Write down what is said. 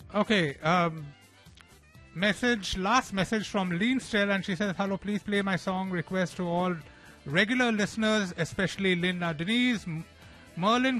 Okay. Last message from Lean Stell, and she says, "Hello, please play my song request to all regular listeners, especially Linda Denise, Merlin